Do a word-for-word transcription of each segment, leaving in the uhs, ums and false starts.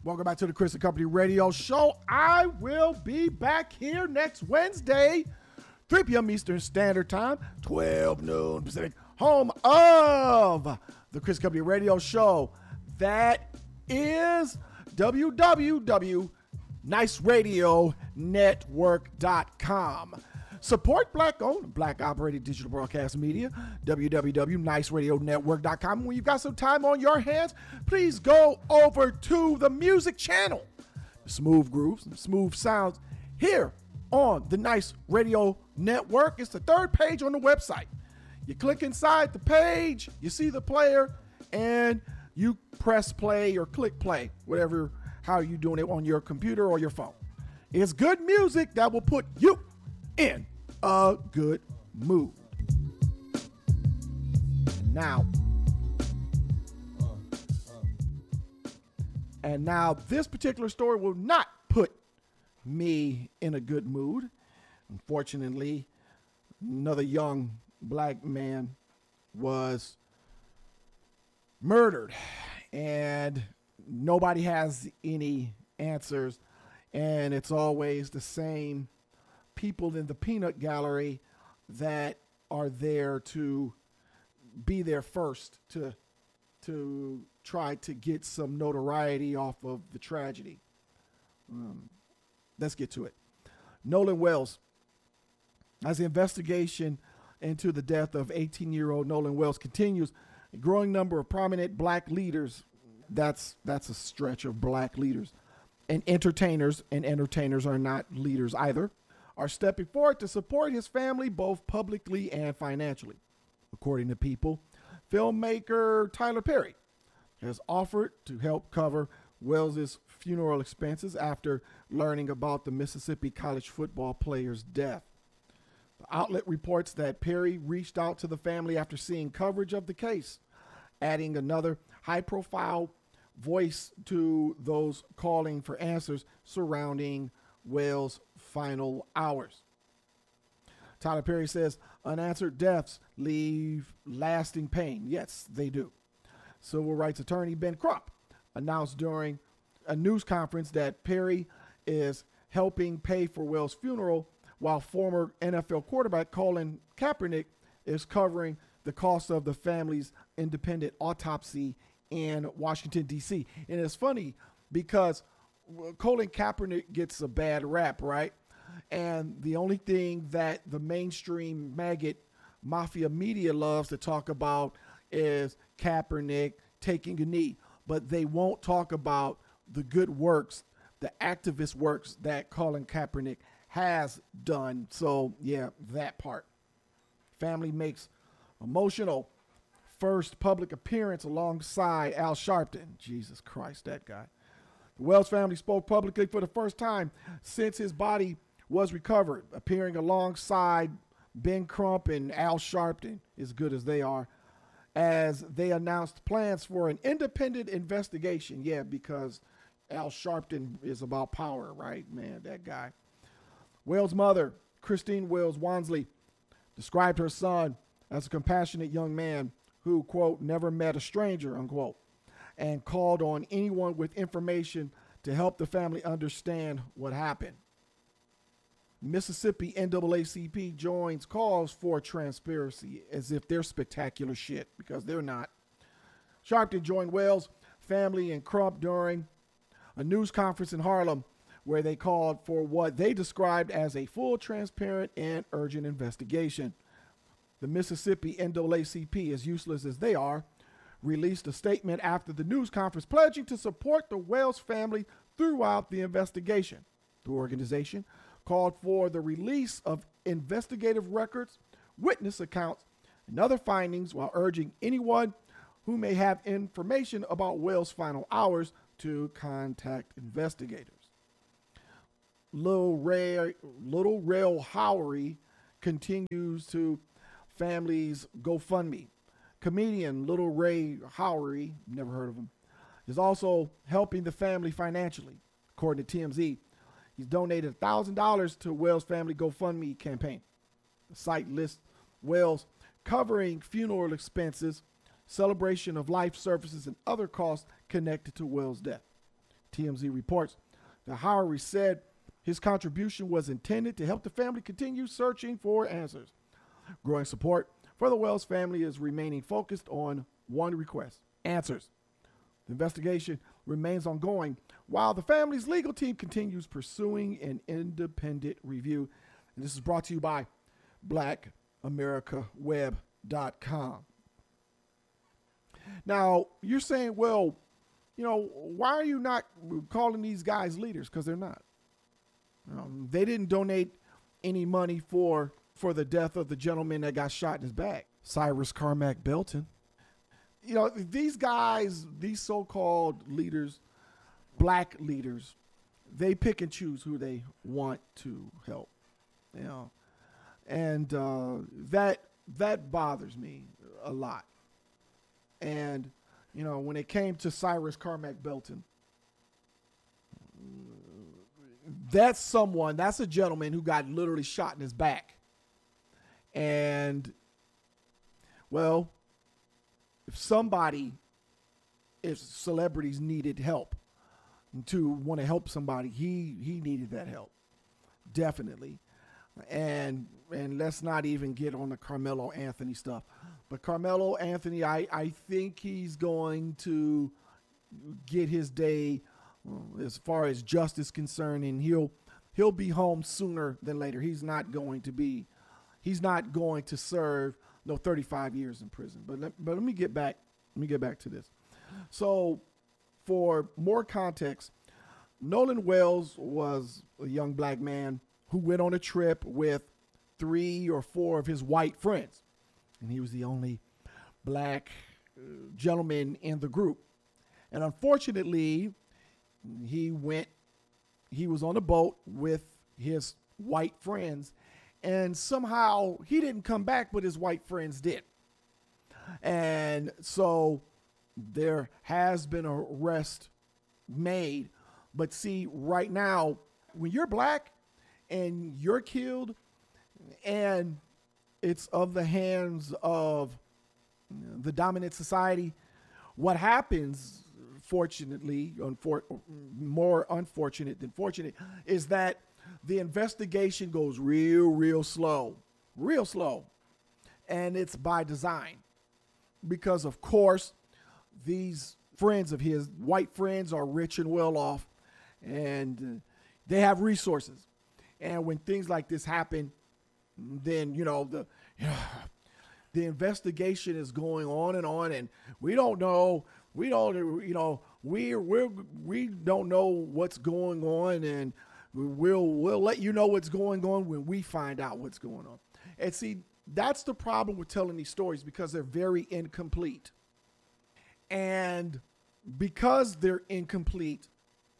Welcome back to the Chris and Company Radio Show. I will be back here next Wednesday, three p.m. Eastern Standard Time, twelve noon Pacific, home of the Chris and Company Radio Show. That is w w w dot nice radio network dot com. Support Black-owned and Black-operated digital broadcast media, w w w dot nice radio network dot com. When you've got some time on your hands, please go over to the music channel. The smooth grooves and smooth sounds here on the Nice Radio Network. It's the third page on the website. You click inside the page, you see the player, and you press play or click play, whatever, how you're doing it on your computer or your phone. It's good music that will put you in a good mood. Now, and now this particular story will not put me in a good mood. Unfortunately, another young black man was murdered, and nobody has any answers, and it's always the same people in the peanut gallery that are there to be there first to to try to get some notoriety off of the tragedy. Um, let's get to it. Nolan Wells. As the investigation into the death of eighteen-year-old Nolan Wells continues, a growing number of prominent black leaders, that's that's a stretch of black leaders, and entertainers, and entertainers are not leaders either, are stepping forward to support his family both publicly and financially. According to People, filmmaker Tyler Perry has offered to help cover Wells' funeral expenses after learning about the Mississippi college football player's death. The outlet reports that Perry reached out to the family after seeing coverage of the case, adding another high-profile voice to those calling for answers surrounding Wells' final hours. Tyler Perry says unanswered deaths leave lasting pain. Yes, they do. Civil rights attorney Ben Crump announced during a news conference that Perry is helping pay for Wells' funeral, while former N F L quarterback Colin Kaepernick is covering the cost of the family's independent autopsy in Washington, D C. And it's funny because Colin Kaepernick gets a bad rap, right? And the only thing that the mainstream maggot mafia media loves to talk about is Kaepernick taking a knee, but they won't talk about the good works, the activist works that Colin Kaepernick has done. So yeah, that part. Family makes emotional first public appearance alongside Al Sharpton. Jesus Christ, that guy. The Wells family spoke publicly for the first time since his body was recovered, appearing alongside Ben Crump and Al Sharpton, as good as they are, as they announced plans for an independent investigation. Yeah, because Al Sharpton is about power, right? Man, that guy. Wells' mother, Christine Wells Wansley, described her son as a compassionate young man who, quote, never met a stranger, unquote, and called on anyone with information to help the family understand what happened. Mississippi N double A C P joins calls for transparency as if they're spectacular shit, because they're not. Sharpton joined Wells' family and Crump during a news conference in Harlem where they called for what they described as a full, transparent, and urgent investigation. The Mississippi N double A C P, as useless as they are, released a statement after the news conference pledging to support the Wells family throughout the investigation. The organization called for the release of investigative records, witness accounts, and other findings, while urging anyone who may have information about Wells' final hours to contact investigators. Little Ray, Little Rail Howery continues to family's GoFundMe. Comedian Little Ray Howery, never heard of him, is also helping the family financially. According to T M Z, he's donated one thousand dollars to Wells' family GoFundMe campaign. The site lists Wells covering funeral expenses, celebration of life services, and other costs connected to Wells' death. T M Z reports that Howery said his contribution was intended to help the family continue searching for answers. Growing support for the Wells family is remaining focused on one request: answers. The investigation remains ongoing while the family's legal team continues pursuing an independent review. And this is brought to you by black america web dot com. Now, you're saying, well, you know, why are you not calling these guys leaders? Because they're not. Um, they didn't donate any money for for the death of the gentleman that got shot in his back, Cyrus Carmack Belton. You know, these guys, these so-called leaders, black leaders, they pick and choose who they want to help. You know, and uh, that that bothers me a lot. And you know, when it came to Cyrus Carmack Belton, that's someone, that's a gentleman who got literally shot in his back. And, well, if somebody, if celebrities needed help to want to help somebody, he he needed that help, definitely. And and let's not even get on the Carmelo Anthony stuff. But Carmelo Anthony, I, I think he's going to get his day uh, as far as justice concerned, and he'll he'll be home sooner than later. He's not going to be, he's not going to serve no thirty-five years in prison. But let, but let me get back, let me get back to this. So, for more context, Nolan Wells was a young black man who went on a trip with three or four of his white friends. And he was the only black uh, gentleman in the group. And unfortunately, he went, he was on a boat with his white friends, and somehow he didn't come back, but his white friends did. And so there has been an arrest made. But see, right now, when you're black and you're killed, and it's of the hands of the dominant society, what happens, fortunately, unfor- more unfortunate than fortunate, is that the investigation goes real, real slow, real slow. And it's by design. Because, of course, these friends of his, white friends, are rich and well off, and they have resources. And when things like this happen, then, you know, the the investigation is going on and on, and we don't know, we don't, you know, we we we don't know what's going on, and we'll we'll let you know what's going on when we find out what's going on. And see, that's the problem with telling these stories, because they're very incomplete. And because they're incomplete,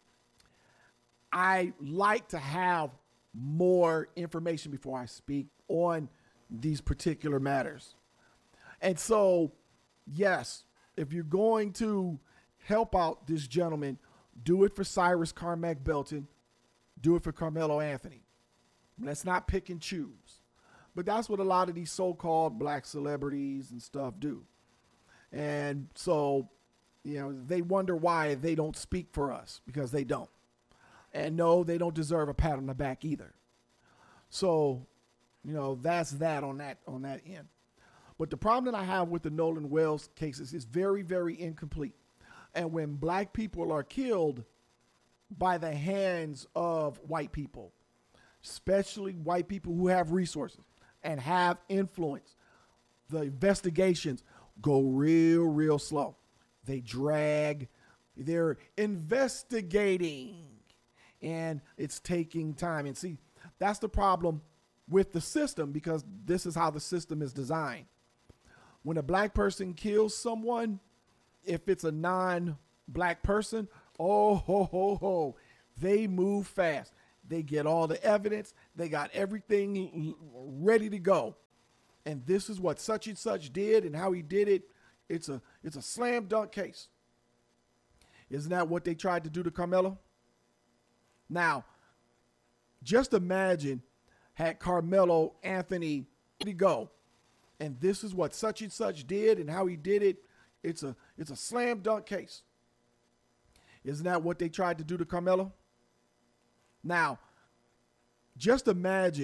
I like to have more information before I speak on these particular matters. And so, yes, if you're going to help out this gentleman, do it for Cyrus Carmack Belton, do it for Carmelo Anthony. Let's not pick and choose. But that's what a lot of these so-called black celebrities and stuff do. And so, you know, they wonder why they don't speak for us, because they don't. And no, they don't deserve a pat on the back either. So, you know, that's that on that on that end. But the problem that I have with the Nolan Wells cases is very, very incomplete. And when black people are killed by the hands of white people, especially white people who have resources and have influence, the investigations go real, real slow. They drag. They're investigating, and it's taking time. And see, that's the problem with the system, because this is how the system is designed. When a black person kills someone, if it's a non-black person, oh, ho, ho, ho, they move fast. They get all the evidence. They got everything ready to go. And this is what such and such did and how he did it. It's a, it's a slam dunk case. Isn't that what they tried to do to Carmelo? Now, just imagine had Carmelo Anthony to go, and this is what such and such did and how he did it. It's a it's a slam dunk case. Isn't that what they tried to do to Carmelo? Now, just imagine